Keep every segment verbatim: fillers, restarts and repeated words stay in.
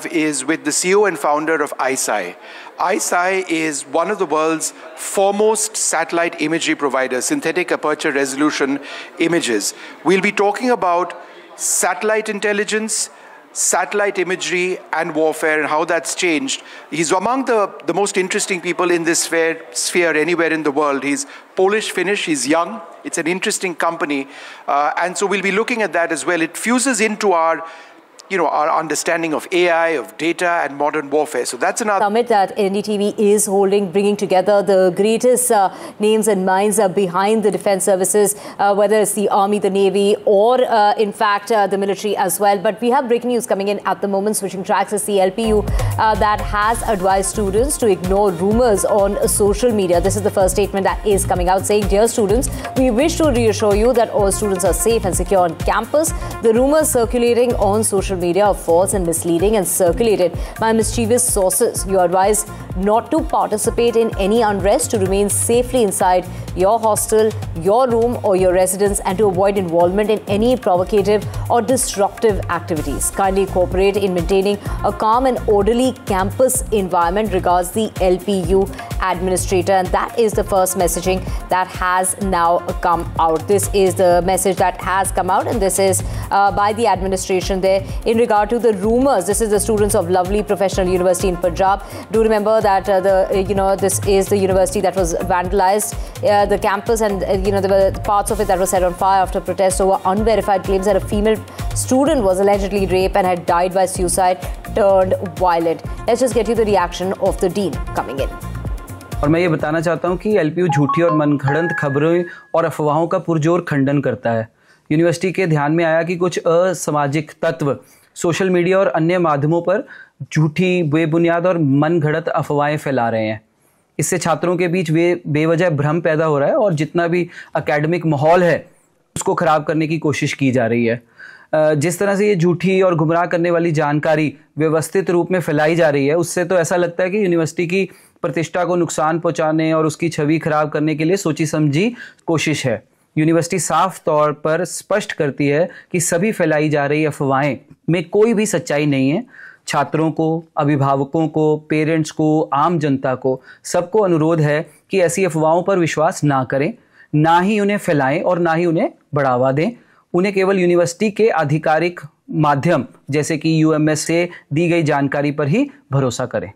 have is with the C E O and founder of I C E Y. I C E Y is one of the world's foremost satellite imagery providers, synthetic aperture resolution images. We'll be talking about satellite intelligence, satellite imagery and warfare and how that's changed. He's among the, the most interesting people in this sphere, sphere anywhere in the world. He's Polish-Finnish, he's young. It's an interesting company. Uh, and so we'll be looking at that as well. It fuses into our you know, our understanding of A I, of data and modern warfare. So that's another summit that N D T V is holding, bringing together the greatest uh, names and minds uh, behind the defense services, uh, whether it's the Army, the Navy, or uh, in fact uh, the military as well. But we have breaking news coming in at the moment. Switching tracks, is the L P U uh, that has advised students to ignore rumors on social media. This is the first statement that is coming out, saying, "Dear students, we wish to reassure you that all students are safe and secure on campus. The rumors circulating on social media are false and misleading and circulated by mischievous sources. You are advised not to participate in any unrest, to remain safely inside your hostel, your room or your residence, and to avoid involvement in any provocative or disruptive activities. Kindly cooperate in maintaining a calm and orderly campus environment. Regards, the L P U administrator." And that is the first messaging that has now come out. This is the message that has come out, and this is uh, by the administration there. In regard to the rumors, this is the students of Lovely Professional University in Punjab. Do remember that uh, the uh, you know this is the university that was vandalized, uh, the campus, and uh, you know there were parts of it that were set on fire after protests over unverified claims that a female student was allegedly raped and had died by suicide turned violent. Let's just get you the reaction of the dean coming in. और मैं ये बताना चाहता हूँ कि LPU झूठी और मनगढ़ंत खबरों और अफवाहों का पुरजोर खंडन करता है। यूनिवर्सिटी के ध्यान में आया कि कुछ असामाजिक तत्व सोशल मीडिया और अन्य माध्यमों पर झूठी, बेबुनियाद और मनगढ़ंत अफवाहें फैला रहे हैं। इससे छात्रों के बीच वे बेवजह भ्रम पैदा हो रहा है और जितना भी एकेडमिक माहौल है उसको ख़राब करने की कोशिश की जा रही है। जिस तरह से ये झूठी और गुमराह करने वाली जानकारी व्यवस्थित रूप में फैलाई जा रही है, उससे तो ऐसा लगता है कि यूनिवर्सिटी की प्रतिष्ठा को नुकसान पहुंचाने और उसकी छवि खराब करने के लिए सोची समझी कोशिश है। यूनिवर्सिटी साफ तौर पर स्पष्ट करती है कि सभी फैलाई जा रही अफवाहें में कोई भी सच्चाई नहीं है। छात्रों को, अभिभावकों को, पेरेंट्स को, आम जनता को, सबको अनुरोध है कि ऐसी अफवाहों पर विश्वास ना करें, ना ही उन्हें फैलाएं और ना ही उन्हें बढ़ावा दें। उन्हें केवल यूनिवर्सिटी के आधिकारिक माध्यम जैसे कि यूएमएस से दी गई जानकारी पर ही भरोसा करें।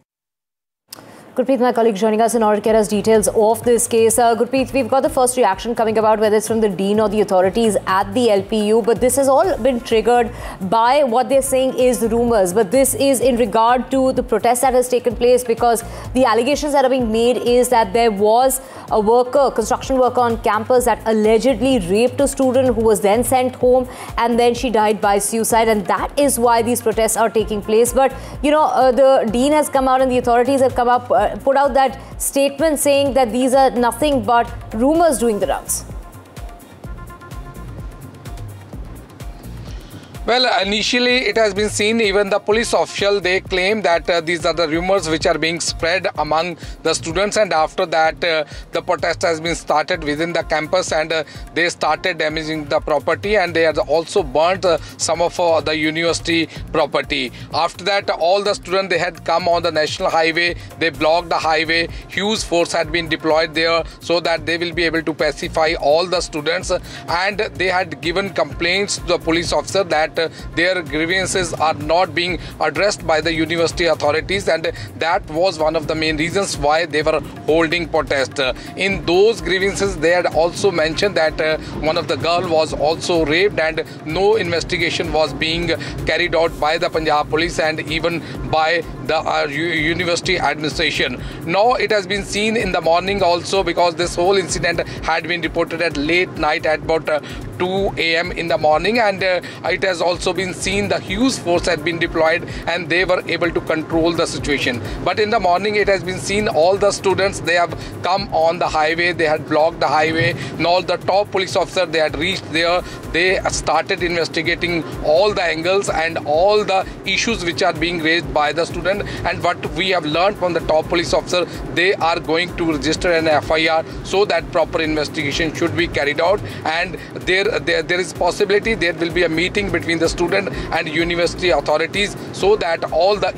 Gurpreet, my colleague, joining us in order to get us details of this case. Uh, Gurpreet, we've got the first reaction coming about, whether it's from the dean or the authorities at the L P U, but this has all been triggered by what they're saying is rumors. But this is in regard to the protest that has taken place, because the allegations that are being made is that there was a worker, construction worker on campus that allegedly raped a student who was then sent home, and then she died by suicide, and that is why these protests are taking place. But, you know, uh, the dean has come out and the authorities have come up, uh, put out that statement saying that these are nothing but rumors doing the rounds. Well, initially it has been seen, even the police official, they claim that uh, these are the rumors which are being spread among the students, and after that uh, the protest has been started within the campus, and uh, they started damaging the property, and they have also burnt uh, some of uh, the university property. After that, all the students, they had come on the national highway, they blocked the highway, huge force had been deployed there so that they will be able to pacify all the students, and they had given complaints to the police officer that uh, their grievances are not being addressed by the university authorities, and that was one of the main reasons why they were holding protest. Uh, in those grievances, they had also mentioned that uh, one of the girl was also raped, and no investigation was being carried out by the Punjab police and even by the uh, university administration. Now it has been seen in the morning also, because this whole incident had been reported at late night at about uh, two A M in the morning, and uh, it has also been seen the huge force had been deployed and they were able to control the situation. But in the morning it has been seen all the students, they have come on the highway, they had blocked the highway. Now the top police officer, they had reached there, they started investigating all the angles and all the issues which are being raised by the student, and what we have learned from the top police officer, they are going to register an F I R so that proper investigation should be carried out, and there There, there is possibility there will be a meeting between the student and university authorities so that all the